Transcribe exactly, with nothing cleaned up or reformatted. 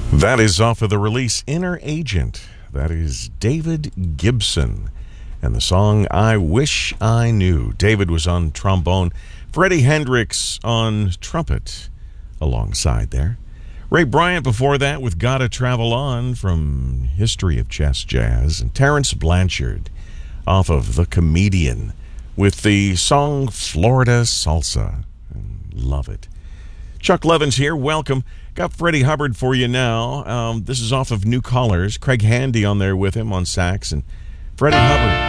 That is off of the release Inner Agent. That is David Gibson. And the song I Wish I Knew. David was on trombone. Freddie Hendrix on trumpet alongside there. Ray Bryant before that with Gotta Travel On from History of Chess Jazz. And Terrence Blanchard off of The Comedian with the song Florida Salsa. Love it. Chuck Levins here. Welcome. Got Freddie Hubbard for you now. Um, this is off of New Callers. Craig Handy on there with him on sax. And Freddie Hubbard.